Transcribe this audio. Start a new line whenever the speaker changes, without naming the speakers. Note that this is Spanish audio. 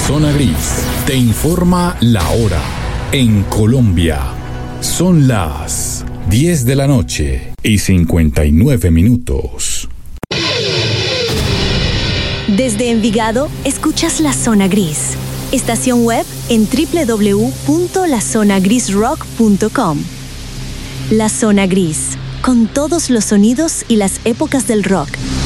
Zona Gris te informa la hora. En Colombia son las 10 de la noche y 59 minutos.
Desde Envigado, escuchas La Zona Gris. Estación web en www.lazonagrisrock.com. La Zona Gris, con todos los sonidos y las épocas del rock.